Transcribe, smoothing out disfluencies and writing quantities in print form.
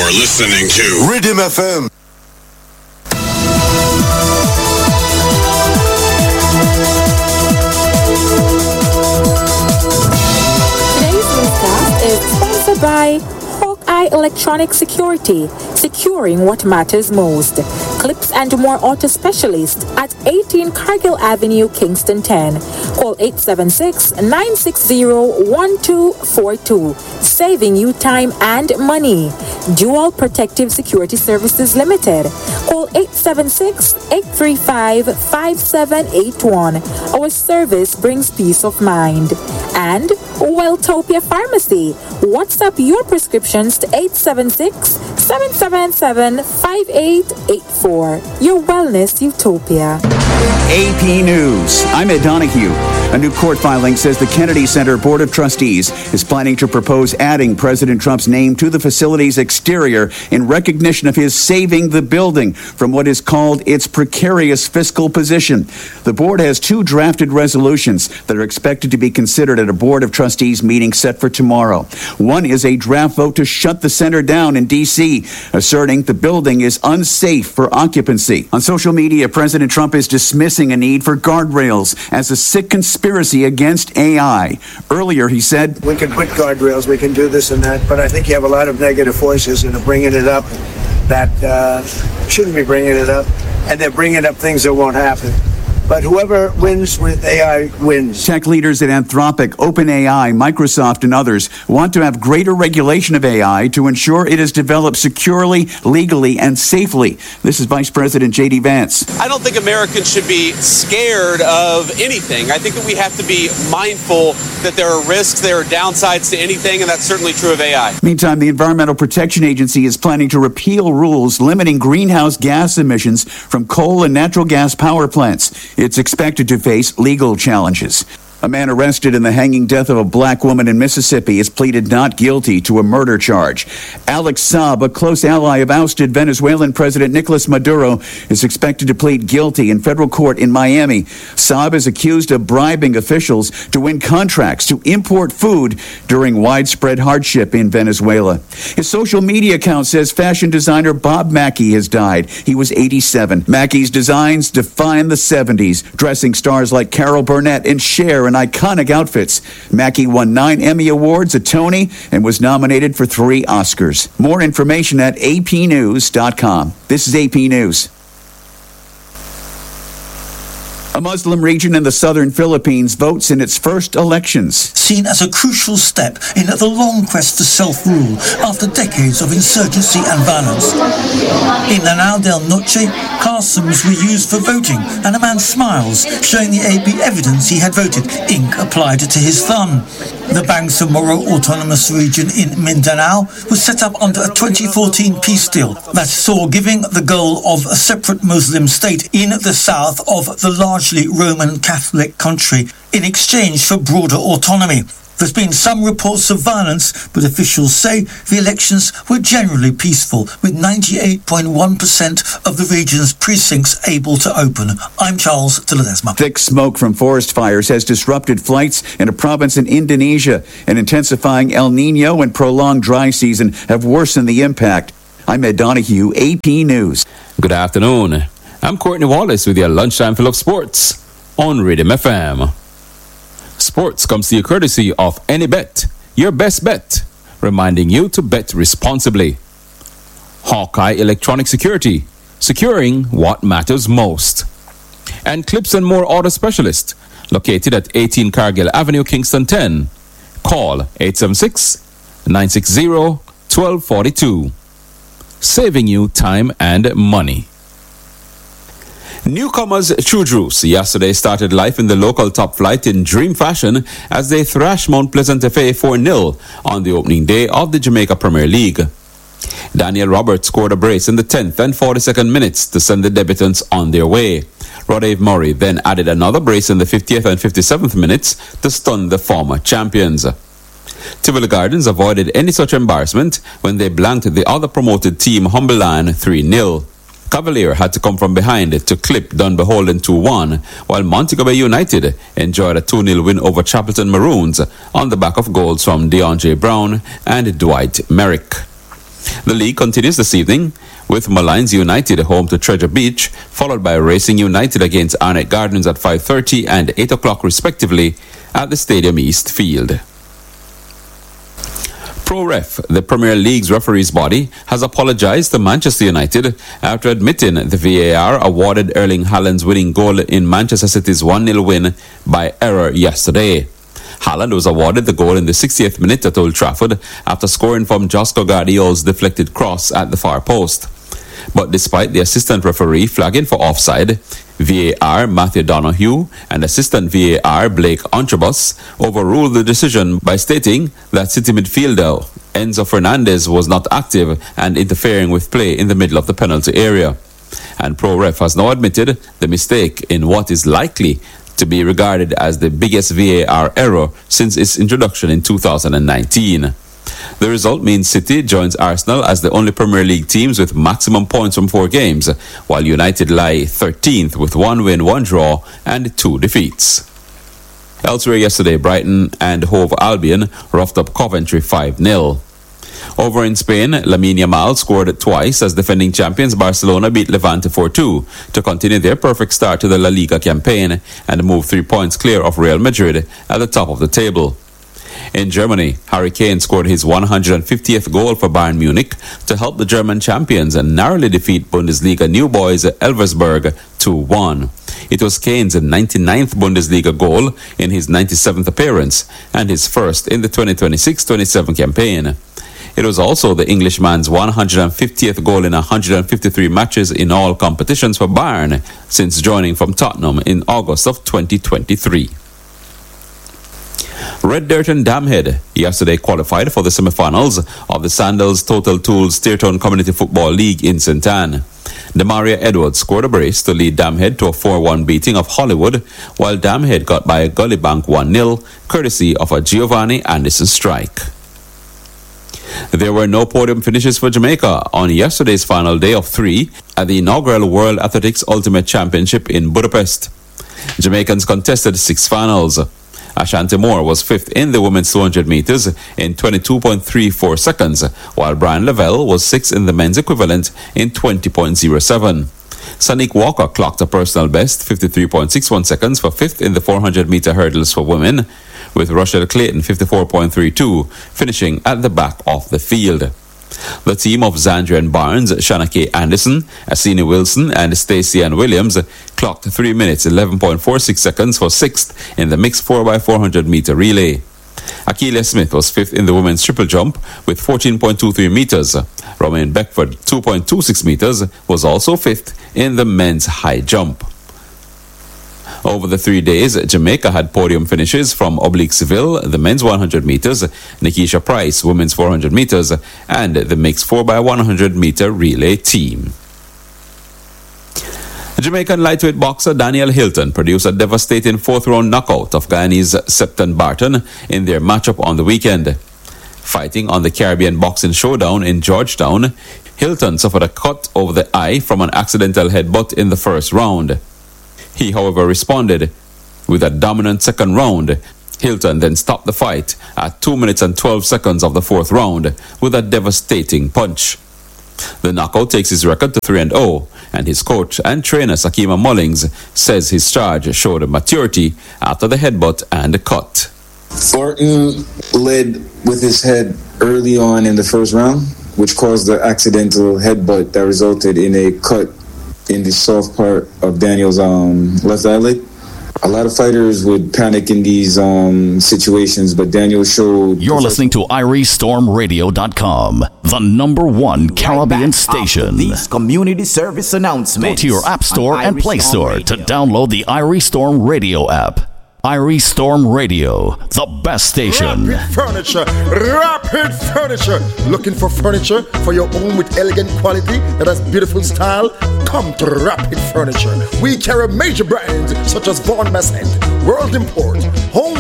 You're listening to Rhythm FM. Today's newscast is sponsored by Hawkeye Electronic Security, securing what matters most. Clips and more auto specialists at 18 Cargill Avenue, Kingston 10. Call 876-960-1242, saving you time and money. Dual Protective Security Services Limited. Call 876-835-5781. Our service brings peace of mind. And Welltopia Pharmacy. WhatsApp your prescriptions to 876-777-5884. Your wellness utopia. AP News. I'm Ed Donahue. A new court filing says the Kennedy Center Board of Trustees is planning to propose adding President Trump's name to the facility's exterior in recognition of his saving the building from what is called its precarious fiscal position. The board has two drafted resolutions that are expected to be considered at a Board of Trustees meeting set for tomorrow. One is a draft vote to shut the center down in D.C., asserting the building is unsafe for occupancy. On social media, President Trump is dismissing a need for guardrails as a sick conspiracy against AI. Earlier, he said, "We can put guardrails, we can do this and that, but I think you have a lot of negative forces that are bringing it up that shouldn't be bringing it up, and they're bringing up things that won't happen. But whoever wins with AI wins." Tech leaders at Anthropic, OpenAI, Microsoft, and others want to have greater regulation of AI to ensure it is developed securely, legally, and safely. This is Vice President J.D. Vance. I don't think Americans should be scared of anything. I think that we have to be mindful that there are risks, there are downsides to anything, and that's certainly true of AI. Meantime, the Environmental Protection Agency is planning to repeal rules limiting greenhouse gas emissions from coal and natural gas power plants. It's expected to face legal challenges. A man arrested in the hanging death of a black woman in Mississippi has pleaded not guilty to a murder charge. Alex Saab, a close ally of ousted Venezuelan President Nicolas Maduro, is expected to plead guilty in federal court in Miami. Saab is accused of bribing officials to win contracts to import food during widespread hardship in Venezuela. His social media account says fashion designer Bob Mackie has died. He was 87. Mackie's designs define the 70s, dressing stars like Carol Burnett and Cher in iconic outfits. Mackie won 9 Emmy Awards, a Tony, and was nominated for 3 Oscars. More information at apnews.com. This is AP News. A Muslim region in the southern Philippines votes in its first elections. Seen as a crucial step in the long quest to self-rule after decades of insurgency and violence. In Lanao del Noche, card systems were used for voting, and a man smiles, showing the AB evidence he had voted. Ink applied to his thumb. The Bangsamoro Autonomous Region in Mindanao was set up under a 2014 peace deal that saw giving the goal of a separate Muslim state in the south of the largely Roman Catholic country in exchange for broader autonomy. There's been some reports of violence, but officials say the elections were generally peaceful, with 98.1% of the region's precincts able to open. I'm Charles de Ledesma. Thick smoke from forest fires has disrupted flights in a province in Indonesia, and intensifying El Nino and prolonged dry season have worsened the impact. I'm Ed Donahue, AP News. Good afternoon. I'm Courtney Wallace with your lunchtime fill of sports on Rhythm FM. Sports comes to you courtesy of AnyBet, your best bet, reminding you to bet responsibly. Hawkeye Electronic Security, securing what matters most. And Clips and More Auto Specialist, located at 18 Cargill Avenue, Kingston 10. Call 876-960-1242. Saving you time and money. Newcomers True Juice yesterday started life in the local top flight in dream fashion as they thrashed Mount Pleasant FA 4-0 on the opening day of the Jamaica Premier League. Daniel Roberts scored a brace in the 10th and 42nd minutes to send the debutants on their way. Rodave Murray then added another brace in the 50th and 57th minutes to stun the former champions. Tivoli Gardens avoided any such embarrassment when they blanked the other promoted team Humberland 3-0. Cavalier had to come from behind to clip Dunbeholden 2-1, while Montego Bay United enjoyed a 2-0 win over Chapelton Maroons on the back of goals from DeAndre Brown and Dwight Merrick. The league continues this evening with Malines United home to Treasure Beach, followed by Racing United against Arnett Gardens at 5:30 and 8 o'clock respectively at the Stadium East Field. ProRef, the Premier League's referees body, has apologized to Manchester United after admitting the VAR awarded Erling Haaland's winning goal in Manchester City's 1-0 win by error yesterday. Haaland was awarded the goal in the 60th minute at Old Trafford after scoring from Josko Guardiola's deflected cross at the far post. But despite the assistant referee flagging for offside, VAR Matthew Donoghue and assistant VAR Blake Ontrabus overruled the decision by stating that City midfielder Enzo Fernandez was not active and interfering with play in the middle of the penalty area. And ProRef has now admitted the mistake in what is likely to be regarded as the biggest VAR error since its introduction in 2019. The result means City joins Arsenal as the only Premier League teams with maximum points from 4 games, while United lie 13th with 1 win, 1 draw, and 2 defeats. Elsewhere yesterday, Brighton and Hove Albion roughed up Coventry 5-0. Over in Spain, Lamine Yamal scored twice as defending champions Barcelona beat Levante 4-2 to continue their perfect start to the La Liga campaign and move 3 points clear of Real Madrid at the top of the table. In Germany, Harry Kane scored his 150th goal for Bayern Munich to help the German champions and narrowly defeat Bundesliga new boys Elversberg 2-1. It was Kane's 99th Bundesliga goal in his 97th appearance and his first in the 2026-27 campaign. It was also the Englishman's 150th goal in 153 matches in all competitions for Bayern since joining from Tottenham in August of 2023. Red Dirt and Damhead yesterday qualified for the semi-finals of the Sandals Total Tools Steertown Community Football League in St. Ann. Demaria Edwards scored a brace to lead Damhead to a 4-1 beating of Hollywood, while Damhead got by Gullybank 1-0, courtesy of a Giovanni Anderson strike. There were no podium finishes for Jamaica on yesterday's final day of 3 at the inaugural World Athletics Ultimate Championship in Budapest. Jamaicans contested 6 finals. Ashanti Moore was 5th in the women's 200 meters in 22.34 seconds, while Brian Lavelle was 6th in the men's equivalent in 20.07. Sanique Walker clocked a personal best 53.61 seconds for 5th in the 400-meter hurdles for women, with Rochelle Clayton 54.32 finishing at the back of the field. The team of Zandrian Barnes, Shanna K. Anderson, Asini Wilson, and Stacey Ann Williams clocked 3 minutes 11.46 seconds for 6th in the mixed 4x400 meter relay. Akeelia Smith was 5th in the women's triple jump with 14.23 meters. Romaine Beckford, 2.26 meters, was also 5th in the men's high jump. Over the 3 days, Jamaica had podium finishes from Oblique Seville, the men's 100 meters, Nikisha Price, women's 400 meters, and the mixed 4x100 meter relay team. Jamaican lightweight boxer Daniel Hilton produced a devastating 4th-round knockout of Guyanese's Septon Barton in their matchup on the weekend. Fighting on the Caribbean Boxing Showdown in Georgetown, Hilton suffered a cut over the eye from an accidental headbutt in the first round. He, however, responded with a dominant second round. Hilton then stopped the fight at 2 minutes and 12 seconds of the 4th round with a devastating punch. The knockout takes his record to 3-0, and his coach and trainer Sakima Mullings says his charge showed maturity after the headbutt and the cut. Barton led with his head early on in the first round, which caused the accidental headbutt that resulted in a cut in the soft part of Daniel's left eyelid. A lot of fighters would panic in these situations, but Daniel showed... You're listening to IrieStormRadio.com, the #1 Caribbean station. These community service announcements. Go to your App Store and Play Store to download the Irie Storm Radio app. Irie Storm Radio, the best station. Rapid furniture. Looking for furniture for your home with elegant quality that has beautiful style? Come to Rapid Furniture. We carry major brands such as Vaughan Massent, World Import, Home